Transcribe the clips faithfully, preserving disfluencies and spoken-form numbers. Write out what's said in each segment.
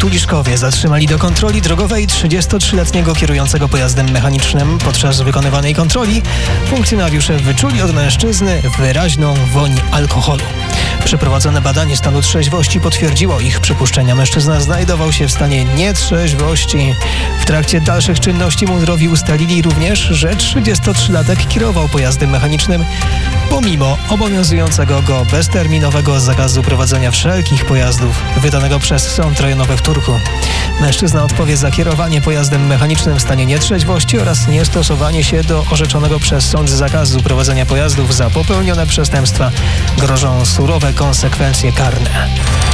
Tuliszkowie zatrzymali do kontroli drogowej trzydziestotrzyletniego kierującego pojazdem mechanicznym. Podczas wykonywanej kontroli funkcjonariusze wyczuli od mężczyzny wyraźną woń alkoholu. Przeprowadzone badanie stanu trzeźwości potwierdziło ich przypuszczenia. Mężczyzna znajdował się w stanie nietrzeźwości. W trakcie dalszych czynności mundurowi ustalili również, że trzydziestotrzylatek kierował pojazdem mechanicznym pomimo obowiązującego go bezterminowego zakazu prowadzenia wszelkich pojazdów wydanego przez Sąd Rejonowy w Turku. Mężczyzna odpowie za kierowanie pojazdem mechanicznym w stanie nietrzeźwości oraz niestosowanie się do orzeczonego przez sąd zakazu prowadzenia pojazdów. Za popełnione przestępstwa grożą surowe konsekwencje karne.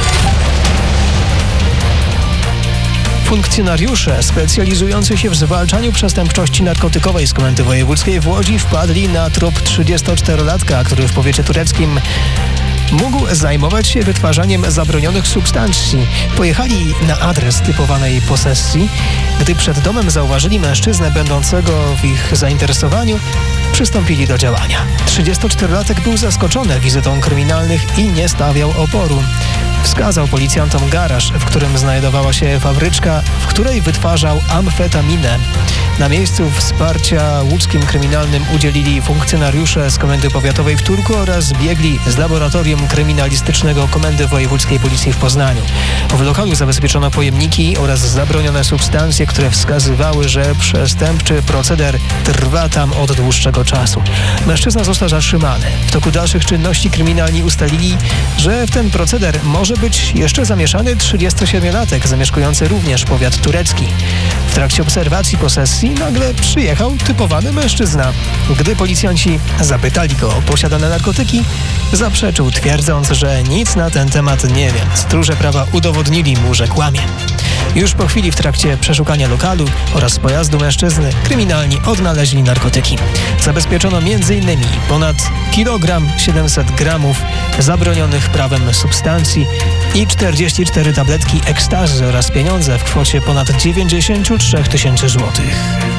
Funkcjonariusze specjalizujący się w zwalczaniu przestępczości narkotykowej z Komendy Wojewódzkiej w Łodzi wpadli na trop trzydziestoczterolatka, który w powiecie tureckim mógł zajmować się wytwarzaniem zabronionych substancji. Pojechali na adres typowanej posesji. Gdy przed domem zauważyli mężczyznę będącego w ich zainteresowaniu, przystąpili do działania. trzydziestoczterolatek był zaskoczony wizytą kryminalnych i nie stawiał oporu. Wskazał policjantom garaż, w którym znajdowała się fabryczka, w której wytwarzał amfetaminę. Na miejscu wsparcia łódzkim kryminalnym udzielili funkcjonariusze z Komendy Powiatowej w Turku oraz biegli z Laboratorium Kryminalistycznego Komendy Wojewódzkiej Policji w Poznaniu. W lokalu zabezpieczono pojemniki oraz zabronione substancje, które wskazywały, że przestępczy proceder trwa tam od dłuższego czasu. Mężczyzna został zatrzymany. W toku dalszych czynności kryminalni ustalili, że w ten proceder może być jeszcze zamieszany trzydziestosiedmiolatek, zamieszkujący również powiat turecki. W trakcie obserwacji posesji nagle przyjechał typowany mężczyzna. Gdy policjanci zapytali go o posiadane narkotyki, zaprzeczył, twierdząc, że nic na ten temat nie wie. Stróże prawa udowodnili mu, że kłamie. Już po chwili w trakcie przeszukania lokalu oraz pojazdu mężczyzny kryminalni odnaleźli narkotyki. Zabezpieczono między innymi ponad kilogram siedemset gramów zabronionych prawem substancji i czterdzieści cztery tabletki ekstazy oraz pieniądze w kwocie ponad dziewięćdziesiąt trzy tysiące złotych.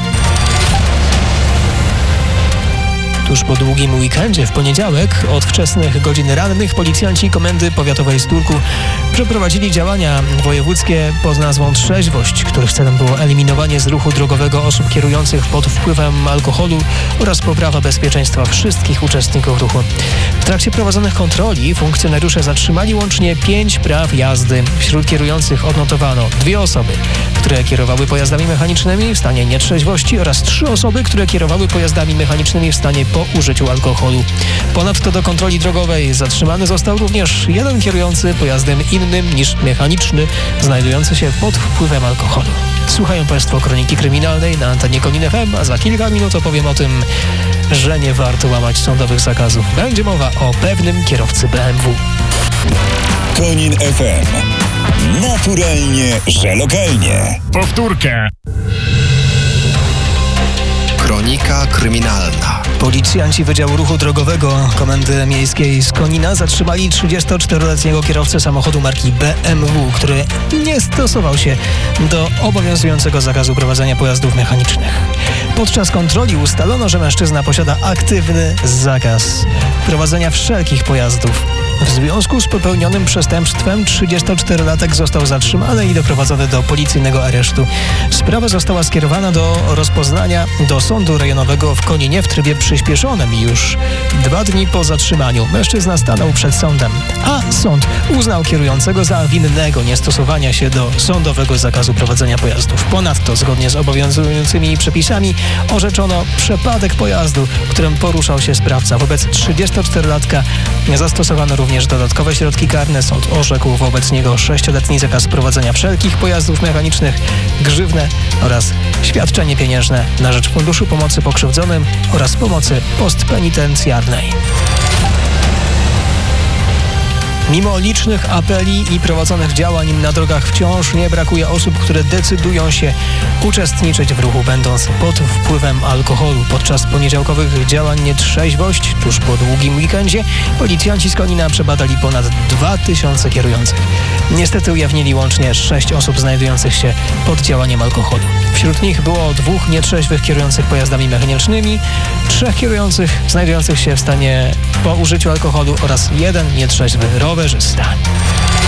Tuż po długim weekendzie w poniedziałek od wczesnych godzin rannych policjanci Komendy Powiatowej z Turku przeprowadzili działania wojewódzkie pod nazwą Trzeźwość, których celem było eliminowanie z ruchu drogowego osób kierujących pod wpływem alkoholu oraz poprawa bezpieczeństwa wszystkich uczestników ruchu. W trakcie prowadzonych kontroli funkcjonariusze zatrzymali łącznie pięć praw jazdy. Wśród kierujących odnotowano dwie osoby, które kierowały pojazdami mechanicznymi w stanie nietrzeźwości oraz trzy osoby, które kierowały pojazdami mechanicznymi w stanie po użyciu alkoholu. Ponadto do kontroli drogowej zatrzymany został również jeden kierujący pojazdem innym niż mechaniczny, znajdujący się pod wpływem alkoholu. Słuchają Państwo Kroniki Kryminalnej na antenie Konin F M, a za kilka minut opowiem o tym, że nie warto łamać sądowych zakazów. Będzie mowa o pewnym kierowcy B M W. Konin F M. Naturalnie, że lokalnie. Powtórkę. Kronika Kryminalna. Policjanci Wydziału Ruchu Drogowego Komendy Miejskiej z Konina zatrzymali trzydziestoczteroletniego kierowcę samochodu marki B M W, który nie stosował się do obowiązującego zakazu prowadzenia pojazdów mechanicznych. Podczas kontroli ustalono, że mężczyzna posiada aktywny zakaz prowadzenia wszelkich pojazdów. W związku z popełnionym przestępstwem trzydziestoczterolatek został zatrzymany i doprowadzony do policyjnego aresztu. Sprawa została skierowana do rozpoznania do Sądu Rejonowego w Koninie w trybie przyspieszonym i już dwa dni po zatrzymaniu mężczyzna stanął przed sądem, a sąd uznał kierującego za winnego niestosowania się do sądowego zakazu prowadzenia pojazdów. Ponadto, zgodnie z obowiązującymi przepisami, orzeczono przepadek pojazdu, którym poruszał się sprawca. Wobec trzydziestoczterolatka zastosowano również dodatkowe środki karne. Sąd orzekł wobec niego sześcioletni zakaz prowadzenia wszelkich pojazdów mechanicznych, grzywnę oraz świadczenie pieniężne na rzecz Funduszu Pomocy Pokrzywdzonym oraz pomocy postpenitencjarnej. Mimo licznych apeli i prowadzonych działań na drogach wciąż nie brakuje osób, które decydują się uczestniczyć w ruchu, będąc pod wpływem alkoholu. Podczas poniedziałkowych działań Nietrzeźwość, tuż po długim weekendzie, policjanci z Konina przebadali ponad dwa tysiące kierujących. Niestety ujawnili łącznie sześć osób znajdujących się pod działaniem alkoholu. Wśród nich było dwóch nietrzeźwych kierujących pojazdami mechanicznymi, trzech kierujących znajdujących się w stanie po użyciu alkoholu oraz jeden nietrzeźwy rowerzysta.